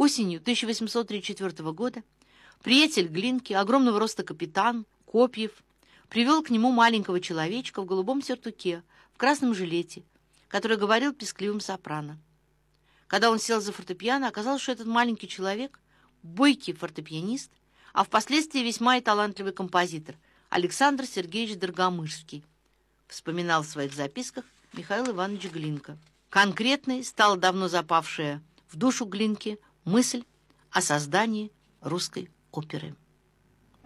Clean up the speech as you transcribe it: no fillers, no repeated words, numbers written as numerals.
Осенью 1834 года приятель Глинки, огромного роста капитан Копьев, привел к нему маленького человечка в голубом сюртуке, в красном жилете, который говорил пескливым сопрано. Когда он сел за фортепиано, оказалось, что этот маленький человек — бойкий фортепианист, а впоследствии весьма и талантливый композитор Александр Сергеевич Доргомышский, вспоминал в своих записках Михаил Иванович Глинка. Конкретной стала давно запавшая в душу Глинки мысль о создании русской оперы.